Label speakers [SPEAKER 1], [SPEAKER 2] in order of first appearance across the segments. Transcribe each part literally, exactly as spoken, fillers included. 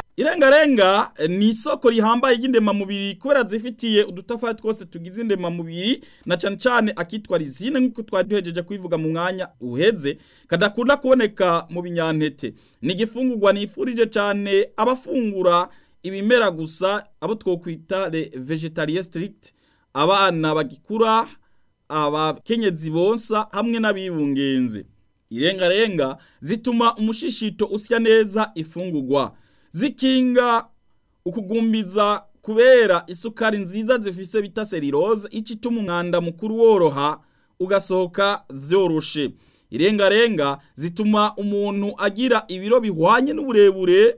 [SPEAKER 1] Irengarenga ni isoko rihambaye ry'indema mubiri kubera zifitiye udutafari twose tugize indema mubiri na cane cane akitwa lysine nkuko twari duhejeje kwivuga mu mwanya uheze kadakunda kuboneka mu binyantete. Ni igifungurwa nifurije cane abafungura ibimera gusa abo twokwita les végétaliens strict, abana bagikura, abakenyezi bonsa hamwe n'abibungenze. Irengarenga zituma umushishito usya neza ifungurwa, zikinga ukugumbiza kubera isukari nziza zifise bita cellulose icituma umwanda mukuru woroha ugasohoka vyoroshe. Irengarenga zituma umuntu agira ibiro bihwanye n'uburebure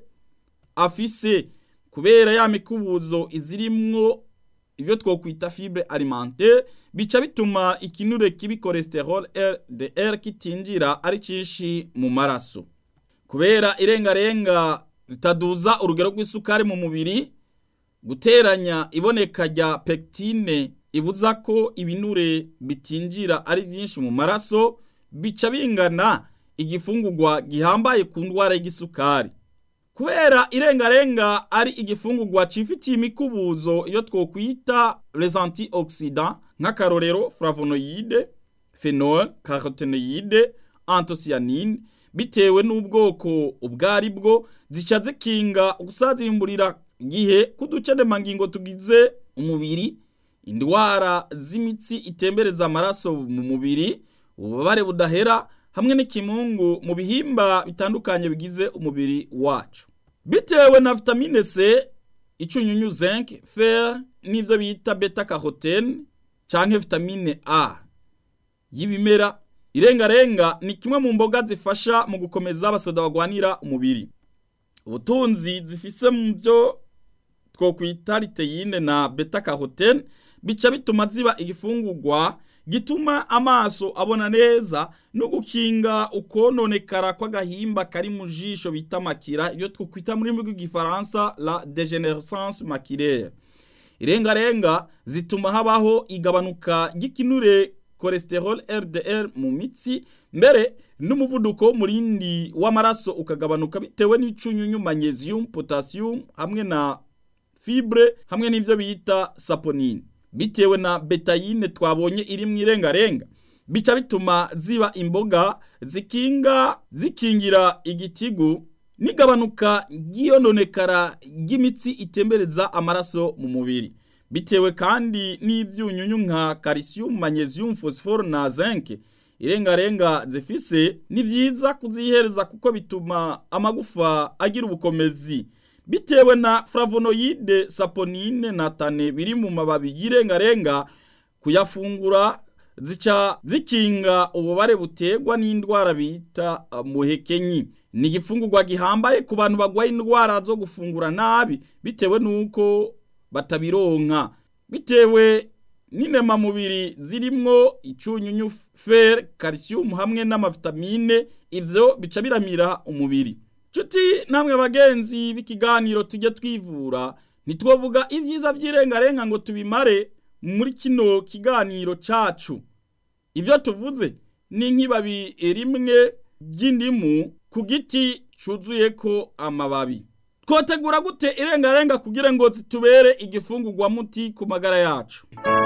[SPEAKER 1] afise kubera ya mikubuzo izirimwo ivyo twokwita fibre alimentaire, bica bituma ikinure kibi cholesterol L D L kitinjira ari cinshi mu maraso. Kubera irengarenga zitaduza urugero rw'isukari mu mubiri, guteranya iboneka rya pectine ibuza ko ibinure bitinjira ari byinshi mu maraso, bica bingana igifungurwa gihambaye ku ndwara y'igisukari. Kubera irengarenga ari igifungurwa cifitiye imikubuzo iyo twokwita les antioxydants nk'akarorero flavonoïde, phenol, carotenoïde, anthocyanine, bitewe n'ubwoko ubwari bwo zica zikinga ugusazirimburira gihe kuducedemangingo tugize umubiri, indwara z'imitsi itembereza amaraso mu mubiri, ububabare budahera hamwe n'ikimungu mu bihimba bitandukanye bigize umubiri wacu. Bitewe na vitamine C, icunyunyu zinc, fer n'ivyo bita beta carotene canke vitamine A y'ibimera, irengarenga ni kimwe mu mboga zifasha mu gukomeza abasoda bagwanira umubiri. Ubutunzi zifise mu byo twokwita luteine na beta carotene bica bituma ziba igifungurwa gituma amaso abona neza no gukinga ukononekara kw'agahimba kari mu jisho bita makira, ibyo twokwita muri rw'igifaransa la dégénérescence maculaire. Irengarenga zituma habaho igabanuka ry'ikinure cholesterol L D L mu mitsi, mbere n'umuvuduko murindi w'amaraso ukagabanuka bitewe n'icunyunyu magnesium, potassium hamwe na fibre hamwe n'ivyo bita saponine. Bitewe na betaine twabonye iri mu irengarenga, bica bituma ziba imboga zikinga zikingira igitigu nigabanuka ry'iyononekara ry'imitsi itembereza amaraso mu mubiri. Bitewe kandi n'ivyunyunyu nka calcium, magnesium, phosphore na zinc, irengarenga zifise ni vyiza kuzihereza kuko bituma amagufa agira ubukomezi. Bitewe na flavonoïde, saponine na tane biri mu mababi y'irengarenga, kuyafungura zica zikinga ububare butegwa n'indwara bita muhekenyi. Ni igifungurwa gihambaye ku bantu bagwaye indwara zo gufungura nabi bitewe nuko batabironka. Bitewe n'inema mubiri zirimwo icunyunyu, fer, calcium hamwe n'amavitamine, ivyo bica biramira umubiri. Chuti namwe bagenzi b'ikiganiro tujye twivura, nitwovuga ivyiza vy'irengarenga ngo tubimare muri kino kiganiro cacu. Ivyo tuvuze ni nk'ibabi rimwe ry'indimu ku giti cuzuyeko amababi. Twotegura gute irengarenga kugira ngo zitubere igifungurwa muti ku magara yacu?